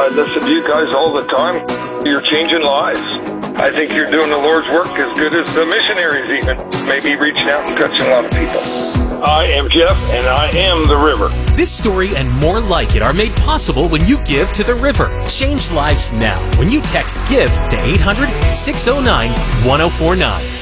I listen to you guys all the time. You're changing lives. I think you're doing the Lord's work as good as the missionaries even. Maybe reaching out and touching a lot of people. I am Jeff, and I am the river. This story and more like it are made possible when you give to the river. Change lives now when you text GIVE to 800-609-1049.